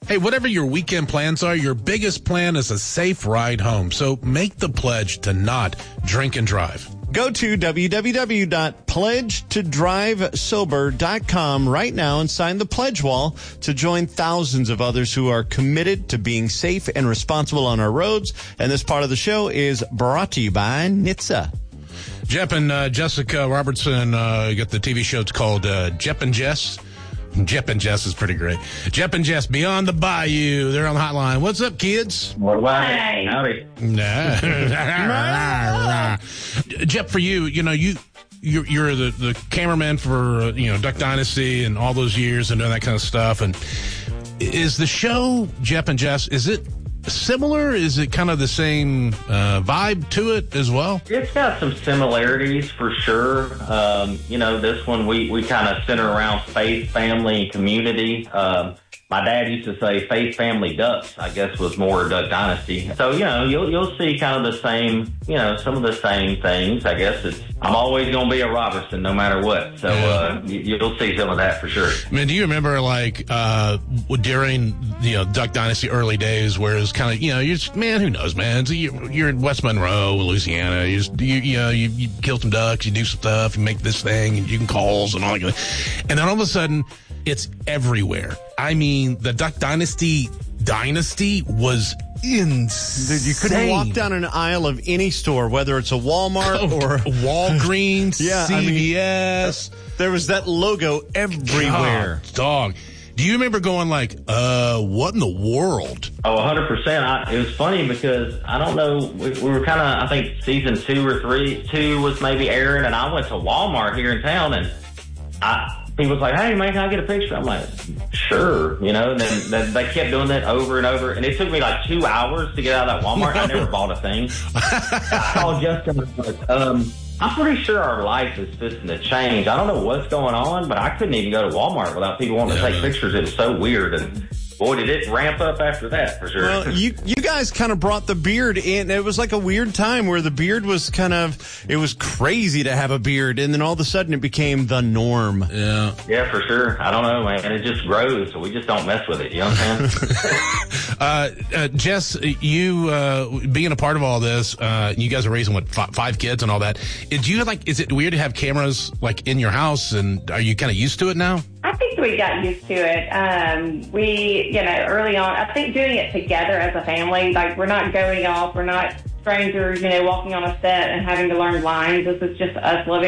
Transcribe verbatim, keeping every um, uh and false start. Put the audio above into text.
Hey, whatever your weekend plans are, your biggest plan is a safe ride home. So make the pledge to not drink and drive. Go to w w w dot pledge to drive sober dot com right now and sign the pledge wall to join thousands of others who are committed to being safe and responsible on our roads. And this part of the show is brought to you by N H T S A. Jeff and uh, Jessica Robertson uh, got the T V show. It's called uh, Jeff and Jess. Jeff and Jess is pretty great. Jeff and Jess, Beyond the Bayou. They're on the hotline. What's up, kids? What about Hey. it? Howdy. Nah. Jeff, for you, you know, you, you're, you're the, the cameraman for, uh, you know, Duck Dynasty and all those years and doing that kind of stuff. And is the show, Jeff and Jess, is it similar? Is it kind of the same uh, vibe to it as well? It's got some similarities for sure. Um, you know, this one we, we kind of center around faith, family, and community. Um, my dad used to say faith, family, ducks, I guess was more Duck Dynasty. So, you know, you'll you'll see kind of the same, you know, some of the same things. I guess it's, I'm always going to be a Robertson no matter what. So uh, you, you'll see some of that for sure. I mean, do you remember, like, uh, during, you know, Duck Dynasty early days where it was kind of, you know, you're just, man, who knows, man? So you, you're in West Monroe, Louisiana. You just, you, you know, you, you kill some ducks, you do some stuff, you make this thing, and you can calls and all that. And then all of a sudden, it's everywhere. I mean, the Duck Dynasty dynasty was insane. Dude, you couldn't walk down an aisle of any store, whether it's a Walmart Oh, or Walgreens, Yeah, I C V S. mean, there was that logo everywhere. God, dog. Do you remember going like, uh, what in the world? Oh, one hundred percent. I, it was funny because I don't know, we, we were kind of, I think season two or three, two was maybe airing, and I went to Walmart here in town, and I, people was like, hey, man, can I get a picture? I'm like, sure, you know, and then, then they kept doing that over and over, and it took me like two hours to get out of that Walmart. I never bought a thing. I called Justin, and was like, um, I'm pretty sure our life is fixing to change. I don't know what's going on, but I couldn't even go to Walmart without people wanting to take pictures. It was so weird, and boy, did it ramp up after that, for sure. Well, you you guys kind of brought the beard in. It was like a weird time where the beard was kind of, it was crazy to have a beard, and then all of a sudden it became the norm. Yeah. Yeah, for sure. I don't know, man. It just grows, so we just don't mess with it. You know what I'm saying? uh, uh, Jess, you uh, being a part of all this, uh, you guys are raising, what, f- five kids and all that. Do you like, is it weird to have cameras like in your house, and are you kind of used to it now? I think we got used to it. Um, we, you know, early on, I think doing it together as a family, like we're not going off, we're not strangers, you know, walking on a set and having to learn lines. This is just us living